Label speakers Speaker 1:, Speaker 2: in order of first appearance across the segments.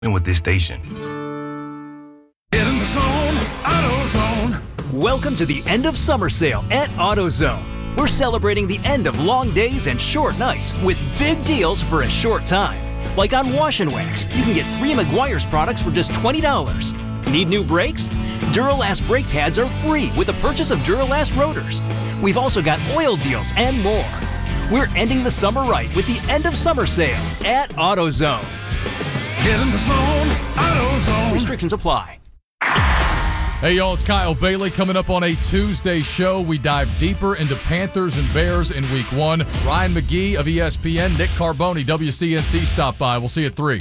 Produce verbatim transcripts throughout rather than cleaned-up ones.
Speaker 1: with this station.
Speaker 2: Get in the zone, AutoZone.
Speaker 3: Welcome to the end of summer sale at AutoZone. We're celebrating the end of long days and short nights with big deals for a short time. Like on Wash and Wax, you can get three Meguiar's products for just twenty dollars. Need new brakes? Duralast brake pads are free with the purchase of Duralast rotors. We've also got oil deals and more. We're ending the summer right with the end of summer sale at AutoZone.
Speaker 2: Get in the zone, AutoZone.
Speaker 3: Restrictions apply.
Speaker 4: Hey, y'all, it's Kyle Bailey. Coming up on a Tuesday show, we dive deeper into Panthers and Bears in week one. Ryan McGee of E S P N, Nick Carboni, W C N C, stop by. We'll see you at three.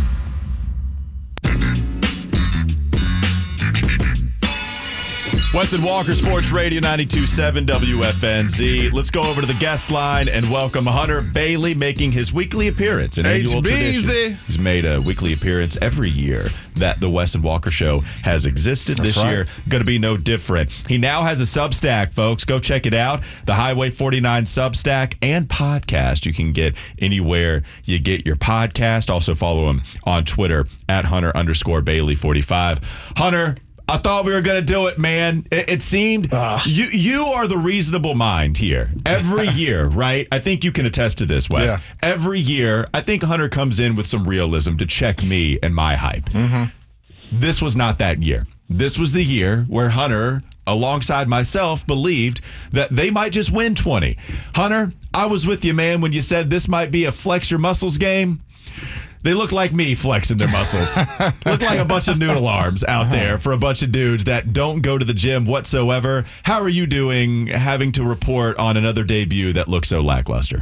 Speaker 5: Weston Walker, Sports Radio ninety-two point seven W F N Z. Let's go over to the guest line and welcome Hunter Bailey, making his weekly appearance. An annual tradition. He's made a weekly appearance every year that the Weston Walker Show has existed. That's this right. year, going to be no different. He now has a Substack, folks. Go check it out. The Highway forty-nine Substack and podcast you can get anywhere you get your podcast. Also follow him on Twitter at Hunter underscore Bailey forty-five. Hunter, I thought we were going to do it, man. It, it seemed uh, you you are the reasonable mind here. Every year, right? I think you can attest to this, Wes. Yeah. Every year, I think Hunter comes in with some realism to check me and my hype. Mm-hmm. This was not that year. This was the year where Hunter, alongside myself, believed that they might just win twenty. Hunter, I was with you, man, when you said this might be a flex your muscles game. They look like me flexing their muscles. Look like a bunch of noodle arms out there for a bunch of dudes that don't go to the gym whatsoever. How are you doing having to report on another debut that looks so lackluster?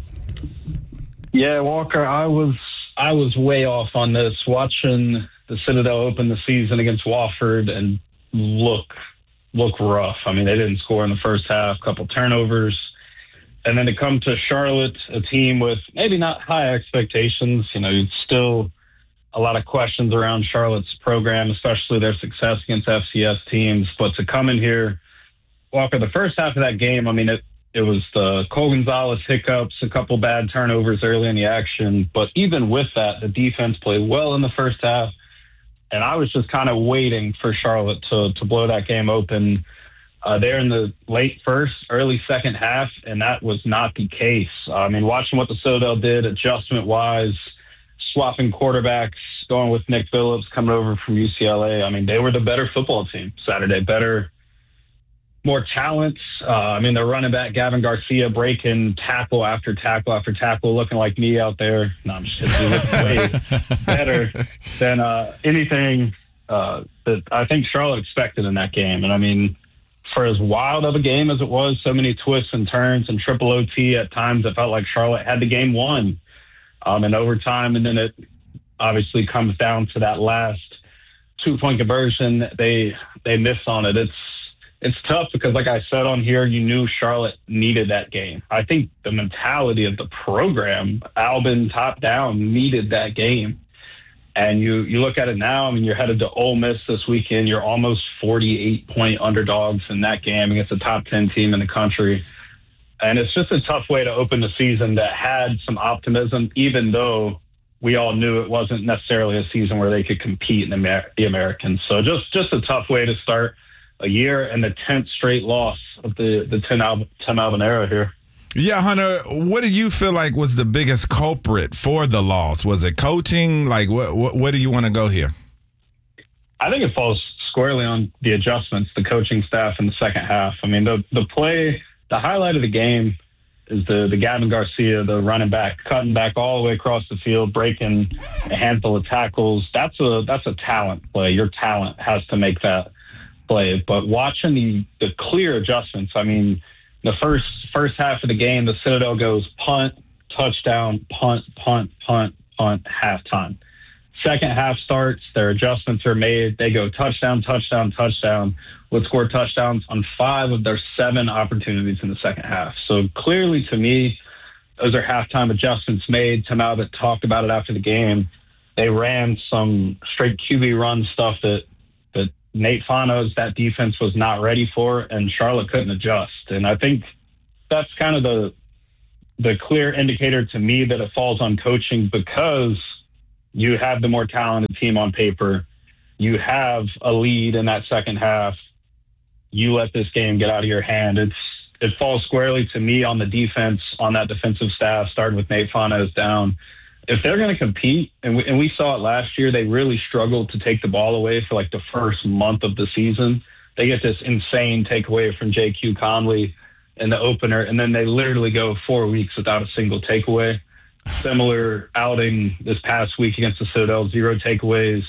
Speaker 6: Yeah, Walker, I was I was way off on this. Watching the Citadel open the season against Wofford and look look rough. I mean, they didn't score in the first half, couple turnovers. And then to come to Charlotte, a team with maybe not high expectations, you know, still a lot of questions around Charlotte's program, especially their success against F C S teams. But to come in here, Walker, the first half of that game, I mean, it, it was the Cole Gonzalez hiccups, a couple bad turnovers early in the action. But even with that, the defense played well in the first half. And I was just kind of waiting for Charlotte to, to blow that game open. Uh, there in the late first, early second half, and that was not the case. Uh, I mean, watching what the Citadel did adjustment-wise, swapping quarterbacks, going with Nick Phillips coming over from U C L A. I mean, they were the better football team Saturday, better, more talent. Uh, I mean, their running back, Gavin Garcia, breaking tackle after tackle after tackle, looking like me out there. No, I'm just kidding. He looked way better than uh, anything uh, that I think Charlotte expected in that game. And, I mean, for as wild of a game as it was, so many twists and turns and triple O T at times, it felt like Charlotte had the game won um, in overtime. And then it obviously comes down to that last two-point conversion. They they miss on it. It's it's tough because, like I said on here, you knew Charlotte needed that game. I think the mentality of the program, Albin top down, needed that game. And you, you look at it now, I mean, you're headed to Ole Miss this weekend. You're almost forty-eight point underdogs in that game against a top ten team in the country. And it's just a tough way to open the season that had some optimism, even though we all knew it wasn't necessarily a season where they could compete in the, Amer- the Americans. So just, just a tough way to start a year and the tenth straight loss of the, the Tim Alvin, Tim Alvin era here.
Speaker 7: Yeah, Hunter, what do you feel like was the biggest culprit for the loss? Was it coaching? Like, what, what, where do you want to go here?
Speaker 6: I think it falls squarely on the adjustments, the coaching staff in the second half. I mean, the the play, the highlight of the game is the, the Gavin Garcia, the running back, cutting back all the way across the field, breaking a handful of tackles. That's a that's a talent play. Your talent has to make that play. But watching the, the clear adjustments, I mean, the first first half of the game, the Citadel goes punt, touchdown, punt, punt, punt, punt, halftime. Second half starts, their adjustments are made. They go touchdown, touchdown, touchdown. Would score touchdowns on five of their seven opportunities in the second half. So clearly, to me, those are halftime adjustments made. Tim Albert talked about it after the game. They ran some straight Q B run stuff that that Nate Fano's, that defense was not ready for, and Charlotte couldn't adjust. And I think that's kind of the the clear indicator to me that it falls on coaching, because You have the more talented team on paper. You have a lead in that second half. You let this game get out of your hand. It's it falls squarely to me on the defense, on that defensive staff, starting with Nate Fonez down. If they're going to compete, and we, and we saw it last year, they really struggled to take the ball away for like the first month of the season. They get this insane takeaway from J Q Conley in the opener, and then they literally go four weeks without a single takeaway. Similar outing this past week against the Citadel, zero takeaways.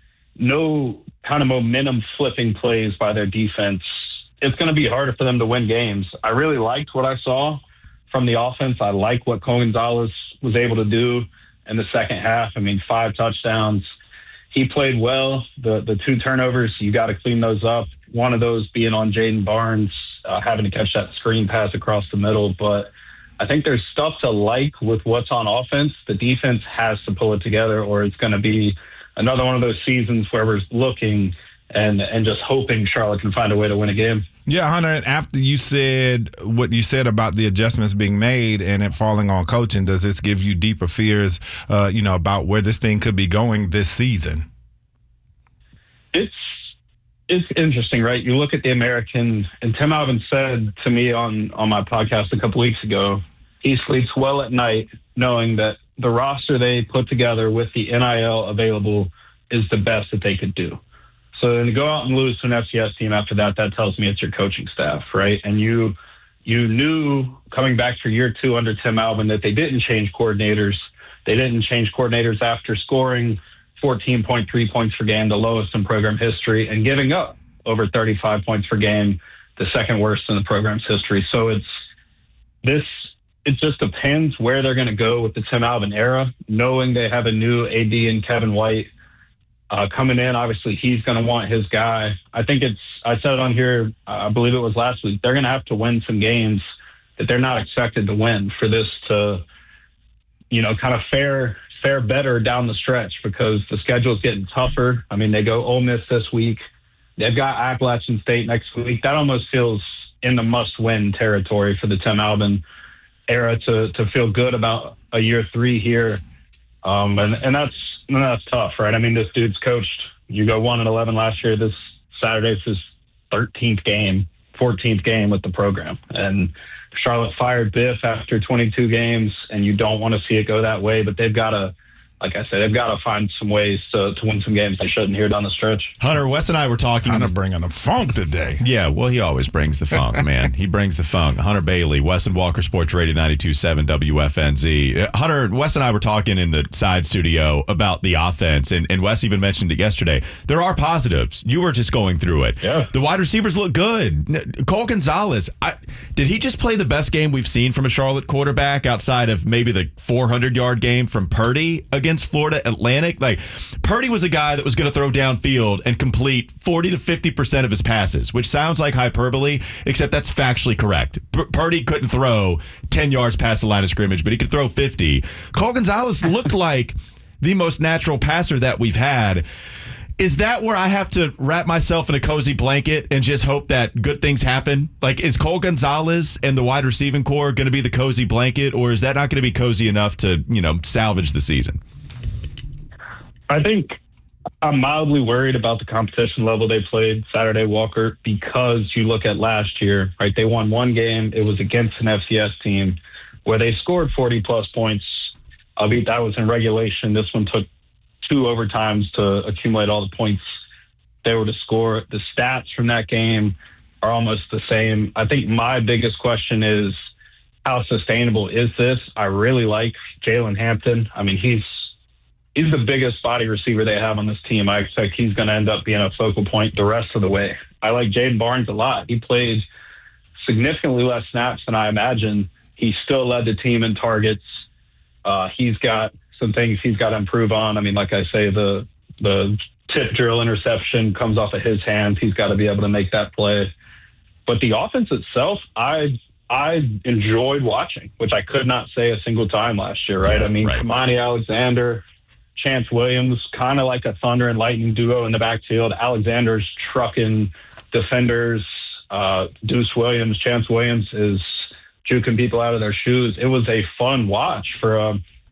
Speaker 6: No kind of momentum flipping plays by their defense. It's going to be harder for them to win games. I really liked what I saw from the offense. I like what Cole Gonzalez was able to do in the second half. I mean, five touchdowns. He played well. The the two turnovers, you got to clean those up. One of those being on Jaden Barnes, uh, having to catch that screen pass across the middle. But I think there's stuff to like with what's on offense. The defense has to pull it together, or it's going to be another one of those seasons where we're looking and and just hoping Charlotte can find a way to win a game.
Speaker 7: Yeah, Hunter, after you said what you said about the adjustments being made and it falling on coaching, does this give you deeper fears, uh, you know, about where this thing could be going this season?
Speaker 6: It's it's interesting, right? You look at the American, and Tim Alvin said to me on, on my podcast a couple weeks ago, he sleeps well at night knowing that the roster they put together with the N I L available is the best that they could do. So then to go out and lose to an F C S team after that, that tells me it's your coaching staff, right? And you you knew coming back for year two under Tim Alvin that they didn't change coordinators. They didn't change coordinators after scoring fourteen point three points per game, the lowest in program history, and giving up over thirty-five points per game, the second worst in the program's history. So it's this. It just depends where they're going to go with the Tim Alvin era, knowing they have a new A D in Kevin White. Uh, coming in, obviously, he's going to want his guy. I think it's, I said it on here, I believe it was last week, they're going to have to win some games that they're not expected to win for this to, you know, kind of fare, fare better down the stretch, because the schedule's getting tougher. I mean, they go Ole Miss this week. They've got Appalachian State next week. That almost feels in the must-win territory for the Tim Alvin era to to feel good about a year three here. Um, and, and that's, And that's tough, right? I mean, this dude's coached. You go one and eleven last year. This Saturday's his thirteenth game, fourteenth game with the program. And Charlotte fired Biff after twenty-two games, and you don't want to see it go that way. But they've got to, like I said, they've got to find some ways to, to win some games they shouldn't here down the stretch.
Speaker 5: Hunter, Wes and I were talking.
Speaker 7: Hunter bringing the funk today.
Speaker 5: Yeah, well, he always brings the funk, man. He brings the funk. Hunter Bailey, Wes and Walker Sports Radio ninety-two point seven W F N Z. Uh, Hunter, Wes and I were talking in the side studio about the offense, and, and Wes even mentioned it yesterday. There are positives. You were just going through it.
Speaker 6: Yeah.
Speaker 5: The wide receivers look good. Cole Gonzalez, I, did he just play the best game we've seen from a Charlotte quarterback outside of maybe the four hundred yard game from Purdy against Florida Atlantic? Like, Purdy was a guy that was going to throw downfield and complete forty to fifty percent of his passes, which sounds like hyperbole, except that's factually correct. P- Purdy couldn't throw ten yards past the line of scrimmage, but he could throw fifty. Cole Gonzalez looked like the most natural passer that we've had. Is that where I have to wrap myself in a cozy blanket and just hope that good things happen? Like, is Cole Gonzalez and the wide receiving core going to be the cozy blanket, or is that not going to be cozy enough to, you know, salvage the season?
Speaker 6: I think I'm mildly worried about the competition level they played Saturday, Walker, because you look at last year, right? They won one game. It was against an F C S team where they scored forty plus points. Albeit that was in regulation. This one took two overtimes to accumulate all the points they were to score. The stats from that game are almost the same. I think my biggest question is, how sustainable is this? I really like Jalen Hampton. I mean, he's he's the biggest body receiver they have on this team. I expect he's going to end up being a focal point the rest of the way. I like Jaden Barnes a lot. He played significantly less snaps than I imagined. He still led the team in targets. Uh, he's got some things he's got to improve on. I mean, like I say, the the tip drill interception comes off of his hands. He's got to be able to make that play. But the offense itself, I I enjoyed watching, which I could not say a single time last year, right?
Speaker 5: Yeah,
Speaker 6: I mean,
Speaker 5: right.
Speaker 6: Kamani Alexander, Chance Williams, kind of like a thunder and lightning duo in the backfield. Alexander's trucking defenders. Uh, Deuce Williams, Chance Williams is juking people out of their shoes. It was a fun watch for a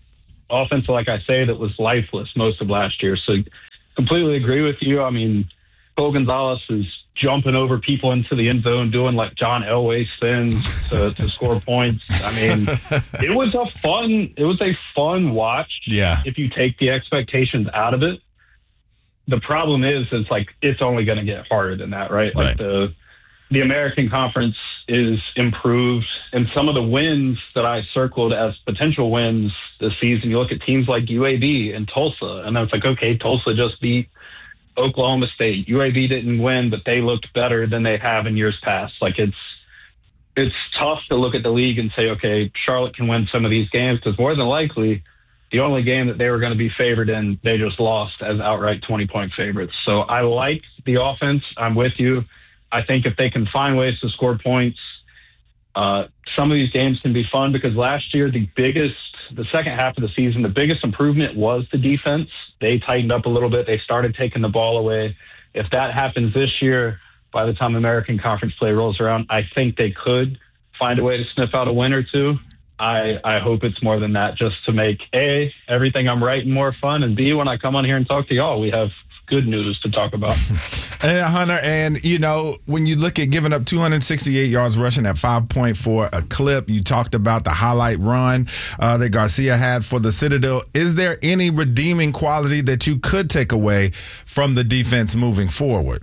Speaker 6: offense, like I say, that was lifeless most of last year. So completely agree with you. I mean, Cole Gonzalez is jumping over people into the end zone, doing like John Elway spins to, to score points. I mean, it was a fun, it was a fun watch.
Speaker 5: Yeah.
Speaker 6: If you take the expectations out of it. The problem is, it's like, it's only going to get harder than that, right? Like
Speaker 5: Right.
Speaker 6: the, the American Conference is improved, and some of the wins that I circled as potential wins this season, you look at teams like U A B and Tulsa, and it's like, okay, Tulsa just beat Oklahoma State. U A B didn't win, but they looked better than they have in years past. Like it's it's tough to look at the league and say, okay, Charlotte can win some of these games, because more than likely the only game that they were going to be favored in, they just lost as outright twenty-point favorites. So I like the offense. I'm with you. I think if they can find ways to score points, uh, some of these games can be fun, because last year the biggest, the second half of the season, the biggest improvement was the defense. They tightened up a little bit. They started taking the ball away. If that happens this year, by the time American Conference play rolls around, I think they could find a way to sniff out a win or two. I, I hope it's more than that, just to make A, everything I'm writing more fun, and B, when I come on here and talk to y'all, we have good news to talk about.
Speaker 7: And Hunter, and you know, when you look at giving up two hundred sixty-eight yards rushing at five point four a clip, you talked about the highlight run uh, that Garcia had for the Citadel. Is there any redeeming quality that you could take away from the defense moving forward?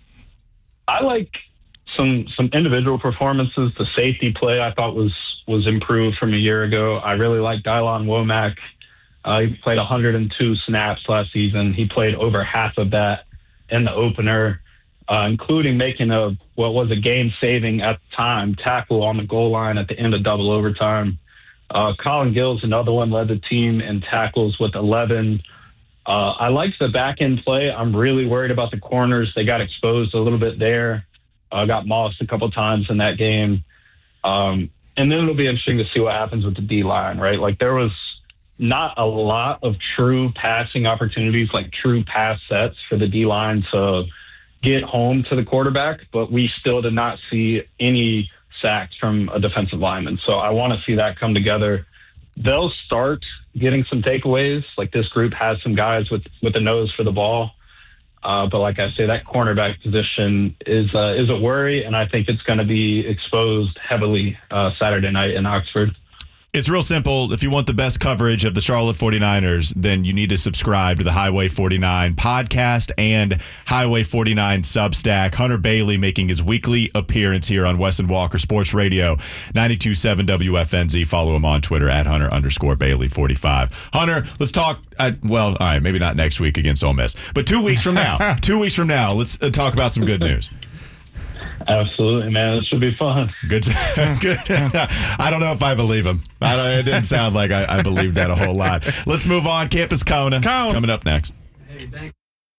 Speaker 6: I like some some individual performances. The safety play I thought was was improved from a year ago. I really like Dylan Womack. Uh, he played one hundred two snaps last season. He played over half of that in the opener, uh, including making a what was a game-saving at the time tackle on the goal line at the end of double overtime. Uh, Colin Gill's another one, led the team in tackles with eleven. Uh, I liked the back-end play. I'm really worried about the corners. They got exposed a little bit there. Uh, got mossed a couple times in that game. Um, and then it'll be interesting to see what happens with the D-line, right? Like there was not a lot of true passing opportunities, like true pass sets for the D-line to get home to the quarterback, but we still did not see any sacks from a defensive lineman. So I want to see that come together. They'll start getting some takeaways. Like this group has some guys with, with a nose for the ball. Uh, but like I say, that cornerback position is uh, is a worry, and I think it's going to be exposed heavily uh, Saturday night in Oxford.
Speaker 5: It's real simple. If you want the best coverage of the Charlotte forty-niners, then you need to subscribe to the Highway forty-nine podcast and Highway forty-nine Substack. Hunter Bailey making his weekly appearance here on Wes and Walker Sports Radio, ninety-two point seven W F N Z. Follow him on Twitter at Hunter underscore Bailey forty-five. Hunter, let's talk. Uh, well, all right, maybe not next week against Ole Miss, but two weeks from now. two weeks from now, let's uh, talk about some good news.
Speaker 6: Absolutely, man. It should be fun.
Speaker 5: Good. Good. I don't know if I believe him. I don't, it didn't sound like I, I believed that a whole lot. Let's move on. Campus Kona
Speaker 7: Cone.
Speaker 5: coming up next.
Speaker 1: Hey, thank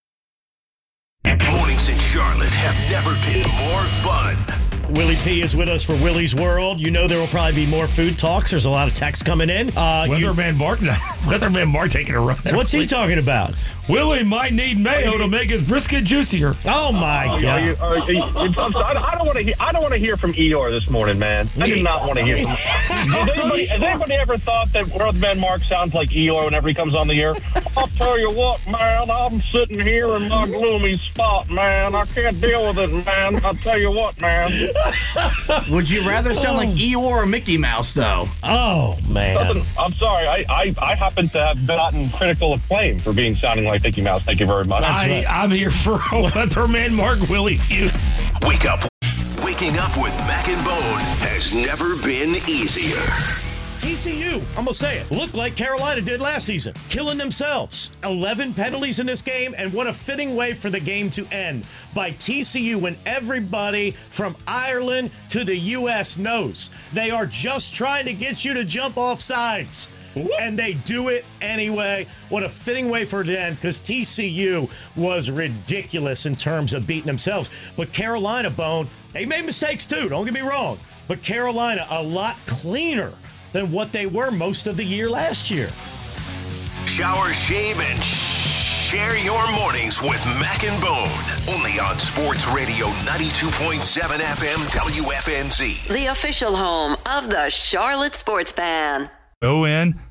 Speaker 1: Mornings in Charlotte have never been more fun.
Speaker 8: Willie P is with us for Willie's World. You know there will probably be more food talks. There's a lot of texts coming in. Uh,
Speaker 9: Weatherman Mark, Weatherman Mark taking a run.
Speaker 8: What's he talking about?
Speaker 9: Willie might need mayo to make his brisket juicier.
Speaker 8: Oh my
Speaker 10: Are
Speaker 8: God!
Speaker 10: you, are you, I'm sorry, I don't want to hear. I don't want to hear from Eeyore this morning, man. I do not want to hear. From, has, anybody, has anybody ever thought that Weatherman Mark sounds like Eeyore whenever he comes on the air? I'll tell you what, man. I'm sitting here in my gloomy spot, man. I can't deal with it, man. I'll tell you what, man.
Speaker 11: Would you rather sound like Eeyore or Mickey Mouse, though?
Speaker 8: Oh man!
Speaker 10: Nothing, I'm sorry. I, I I happen to have gotten critical acclaim for being sounding like Mickey Mouse. Thank you very much.
Speaker 9: I, I'm here for a Weatherman Mark Willie feud.
Speaker 1: Wake up. Waking up with Mac and Bone has never been easier.
Speaker 8: T C U, I'm gonna say it, looked like Carolina did last season, killing themselves. eleven penalties in this game, and what a fitting way for the game to end by T C U when everybody from Ireland to the U S knows they are just trying to get you to jump off sides. And they do it anyway. What a fitting way for it to end, because T C U was ridiculous in terms of beating themselves. But Carolina, Bone, they made mistakes too, don't get me wrong. But Carolina, a lot cleaner than what they were most of the year last year.
Speaker 1: Shower, shave, and share your mornings with Mac and Bone. Only on Sports Radio ninety-two point seven F M W F N Z.
Speaker 12: The official home of the Charlotte Sports Fan.
Speaker 9: Go in,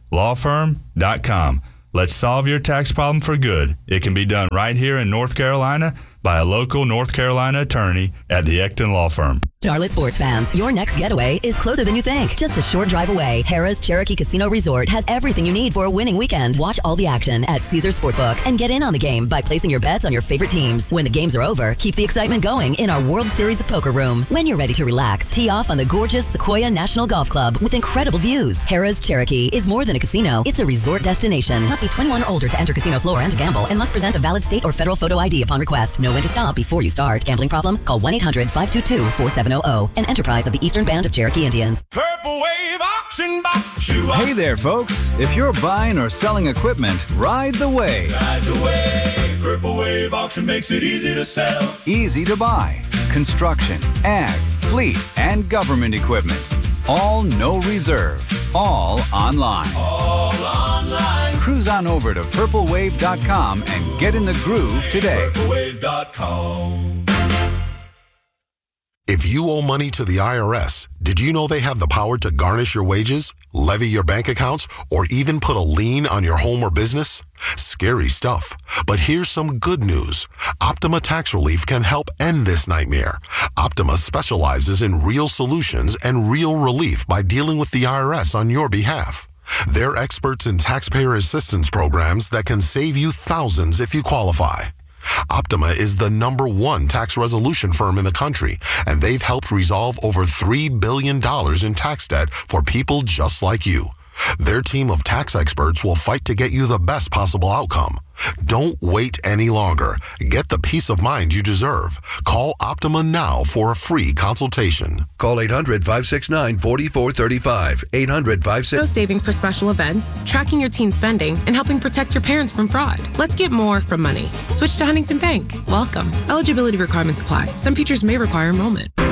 Speaker 12: law firm dot com. Let's solve your tax problem for good. It can be done right here in North Carolina by a local North Carolina attorney at the Ecton Law Firm.
Speaker 13: Charlotte sports fans, your next getaway is closer than you think. Just a short drive away, Harrah's Cherokee Casino Resort has everything you need for a winning weekend. Watch all the action at Caesars Sportsbook and get in on the game by placing your bets on your favorite teams. When the games are over, keep the excitement going in our World Series of Poker room. When you're ready to relax, tee off on the gorgeous Sequoia National Golf Club with incredible views. Harrah's Cherokee is more than a casino, it's a resort destination. Must be twenty-one or older to enter casino floor and to gamble, and must present a valid state or federal photo I D upon request. Know when to stop before you start. Gambling problem? Call one eight hundred five two two four seven zero zero. An enterprise of the Eastern Band of Cherokee Indians.
Speaker 2: Purple Wave Auction Box.
Speaker 14: Hey there, folks. If you're buying or selling equipment, ride the wave.
Speaker 2: Ride the wave. Purple Wave Auction makes it easy to sell.
Speaker 14: Easy to buy. Construction, ag, fleet, and government equipment. All no reserve. All online.
Speaker 2: All online.
Speaker 14: Cruise on over to purple wave dot com and get in the groove today.
Speaker 2: purple wave dot com.
Speaker 15: If you owe money to the I R S, did you know they have the power to garnish your wages, levy your bank accounts, or even put a lien on your home or business? Scary stuff. But here's some good news. Optima Tax Relief can help end this nightmare. Optima specializes in real solutions and real relief by dealing with the I R S on your behalf. They're experts in taxpayer assistance programs that can save you thousands if you qualify. Optima is the number one tax resolution firm in the country, and they've helped resolve over three billion dollars in tax debt for people just like you. Their team of tax experts will fight to get you the best possible outcome. Don't wait any longer. Get the peace of mind you deserve. Call Optima now for a free consultation.
Speaker 16: Call eight hundred five six nine four four three five. eight hundred five six nine.
Speaker 17: No savings for special events, tracking your teen spending, and helping protect your parents from fraud. Let's get more from money. Switch to Huntington Bank. Welcome. Eligibility requirements apply. Some features may require enrollment.